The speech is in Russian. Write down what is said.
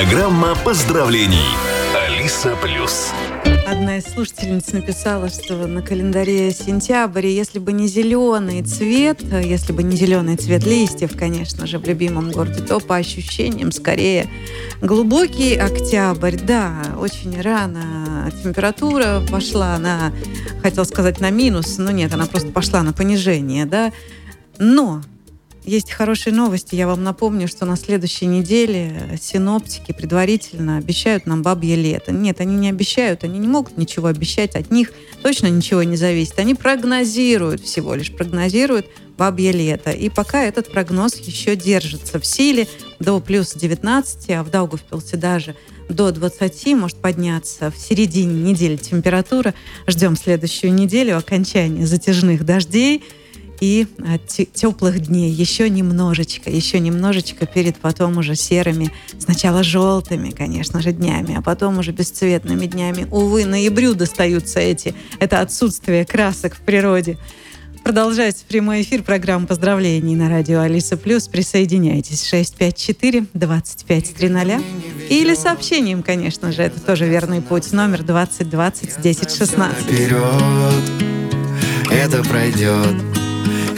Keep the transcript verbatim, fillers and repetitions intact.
Программа поздравлений. Алиса Плюс. Одна из слушательниц написала, что на календаре сентябрь, и если бы не зеленый цвет, если бы не зеленый цвет листьев, конечно же, в любимом городе, то по ощущениям скорее глубокий октябрь. Да, очень рано температура пошла на, хотел сказать, на минус, но нет, она просто пошла на понижение, да. Но есть хорошие новости. Я вам напомню, что на следующей неделе синоптики предварительно обещают нам бабье лето. Нет, они не обещают, они не могут ничего обещать. От них точно ничего не зависит. Они прогнозируют всего лишь, прогнозируют бабье лето. И пока этот прогноз еще держится в силе до плюс девятнадцати, а в Даугавпилсе даже до двадцати может подняться в середине недели температура. Ждем следующую неделю окончания затяжных дождей и теплых дней. Еще немножечко, еще немножечко перед потом уже серыми, сначала желтыми, конечно же, днями, а потом уже бесцветными днями. Увы, ноябрю достаются эти, это отсутствие красок в природе. Продолжается прямой эфир программы поздравлений на радио Алиса Плюс. Присоединяйтесь. шесть пять четыре двадцать пять тридцать. Или сообщением, конечно же, это тоже верный путь. Номер двадцать двадцать десять шестнадцать. Это пройдет.